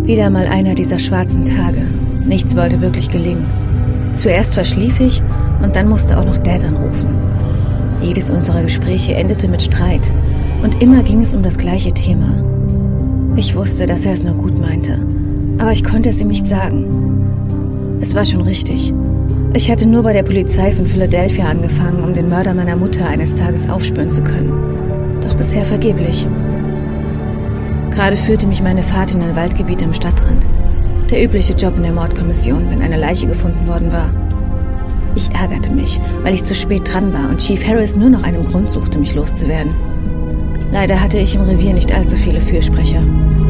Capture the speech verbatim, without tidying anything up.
Wieder mal einer dieser schwarzen Tage. Nichts wollte wirklich gelingen. Zuerst verschlief ich und dann musste auch noch Dad anrufen. Jedes unserer Gespräche endete mit Streit und immer ging es um das gleiche Thema. Ich wusste, dass er es nur gut meinte, aber ich konnte es ihm nicht sagen. Es war schon richtig. Ich hatte nur bei der Polizei von Philadelphia angefangen, um den Mörder meiner Mutter eines Tages aufspüren zu können. Doch bisher vergeblich. Gerade führte mich meine Fahrt in ein Waldgebiet am Stadtrand. Der übliche Job in der Mordkommission, wenn eine Leiche gefunden worden war. Ich ärgerte mich, weil ich zu spät dran war und Chief Harris nur noch einen Grund suchte, mich loszuwerden. Leider hatte ich im Revier nicht allzu viele Fürsprecher.